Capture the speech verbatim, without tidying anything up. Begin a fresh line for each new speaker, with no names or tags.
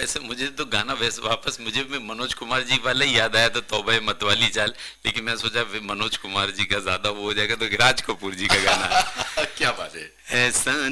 वैसे मुझे तो गाना वैसे वापस मुझे भी मनोज कुमार जी वाला ही याद आया, तो तौबा मतवाली चाल, लेकिन मैं सोचा मनोज कुमार जी का ज्यादा वो हो जाएगा, तो राज कपूर जी का गाना
क्या बात है।
ऐसा